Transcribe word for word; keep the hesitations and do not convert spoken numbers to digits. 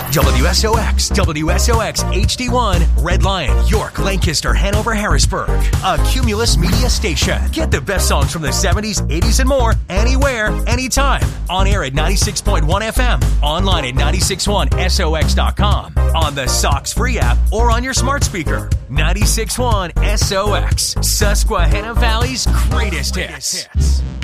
W S O X, W S O X H D one, Red Lion, York, Lancaster, Hanover, Harrisburg. A Cumulus Media station. Get the best songs from the seventies, eighties, and more anywhere, anytime. On air at ninety-six point one F M. Online at nine six one S O X dot com. On the Sox free app or on your smart speaker. ninety-six point one S O X. Susquehanna Valley's greatest hits.